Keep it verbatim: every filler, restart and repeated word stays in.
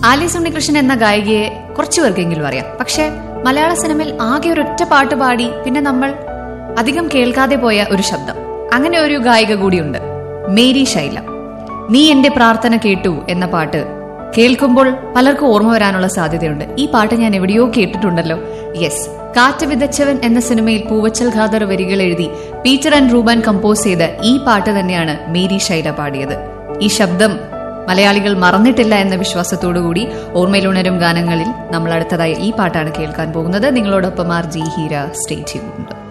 Alice Unnikrishnan എന്ന ഗായികയെ കുറച്ചു പേർക്കെങ്കിലും അറിയാം. പക്ഷെ മലയാള സിനിമയിൽ ആകെ ഒരൊറ്റ പാട്ട് പാടി പിന്നെ നമ്മൾ അധികം കേൾക്കാതെ പോയ ഒരു ശബ്ദം, അങ്ങനെ ഒരു ഗായിക കൂടിയുണ്ട്, മേരി ശൈല. നീ എന്റെ പ്രാർത്ഥന കേട്ടു എന്ന പാട്ട് കേൾക്കുമ്പോൾ പലർക്കും ഓർമ്മ വരാനുള്ള സാധ്യതയുണ്ട്. ഈ പാട്ട് ഞാൻ എവിടെയോ കേട്ടിട്ടുണ്ടല്ലോ. യെസ്, കാറ്റ് വിതച്ചവൻ എന്ന സിനിമയിൽ പൂവച്ചൽ ഖാദർ വരികൾ എഴുതി പീറ്റർ ആൻഡ് റൂബൻ കമ്പോസ് ചെയ്ത ഈ പാട്ട് തന്നെയാണ് മേരി ശൈല പാടിയത്. ഈ ശബ്ദം മലയാളികൾ മറന്നിട്ടില്ല എന്ന വിശ്വാസത്തോടുകൂടി ഓർമ്മയിലുണരും ഗാനങ്ങളിൽ നമ്മൾ അടുത്തതായി ഈ പാട്ടാണ് കേൾക്കാൻ പോകുന്നത്. നിങ്ങളോടൊപ്പം R G Heera. Stay tuned.